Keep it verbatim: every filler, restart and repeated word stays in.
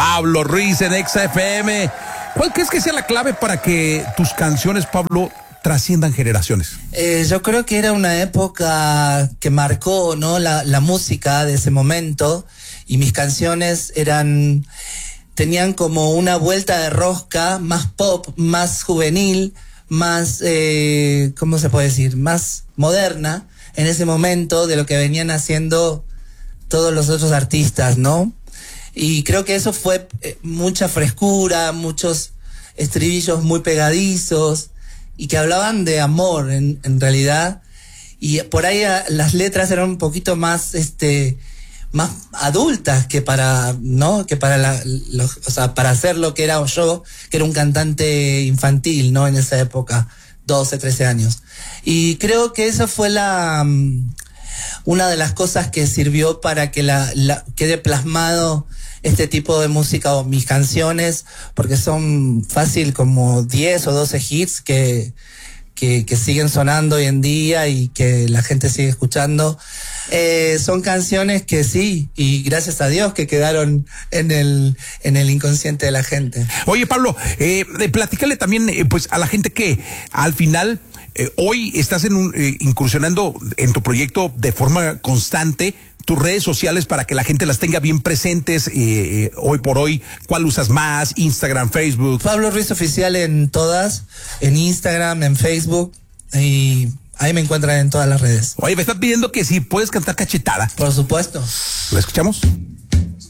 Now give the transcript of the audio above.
Pablo Ruiz en Exa F M. ¿Cuál crees que sea la clave para que tus canciones, Pablo, trasciendan generaciones? Eh, yo creo que era una época que marcó, ¿no?, la, la música de ese momento, y mis canciones eran, tenían como una vuelta de rosca, más pop, más juvenil, más, eh, ¿cómo se puede decir?, más moderna en ese momento de lo que venían haciendo todos los otros artistas, ¿no? Y creo que eso fue eh, mucha frescura, muchos estribillos muy pegadizos y que hablaban de amor en, en realidad. Y por ahí a, las letras eran un poquito más, este, más adultas que para, ¿no? Que para la, lo, o sea, para hacer lo que era yo, que era un cantante infantil, ¿no? En esa época, doce, trece años. Y creo que esa fue la, um, una de las cosas que sirvió para que la, la quede plasmado este tipo de música o mis canciones, porque son fácil como diez o doce hits que, que, que siguen sonando hoy en día y que la gente sigue escuchando. Eh, son canciones que sí, y gracias a Dios que quedaron en el, en el inconsciente de la gente. Oye, Pablo, eh, platícale también eh, pues a la gente que al final eh, hoy estás en un, eh, incursionando en tu proyecto de forma constante, tus redes sociales para que la gente las tenga bien presentes eh, eh, hoy por hoy. ¿Cuál usas más? Instagram, Facebook. Pablo Ruiz Oficial en todas, en Instagram, en Facebook, y ahí me encuentran en todas las redes. Oye, me están pidiendo que si puedes cantar Cachetada. Por supuesto. ¿Lo escuchamos?